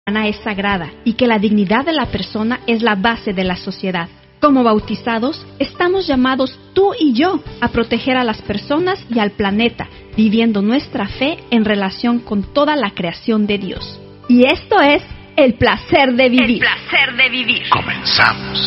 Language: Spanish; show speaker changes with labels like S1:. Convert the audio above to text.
S1: es sagrada y que la dignidad de la persona es la base de la sociedad. Como bautizados, estamos llamados tú y yo a proteger a las personas y al planeta, viviendo nuestra fe en relación con toda la creación de Dios. Y esto es el placer de vivir.
S2: El placer de vivir.
S3: Comenzamos.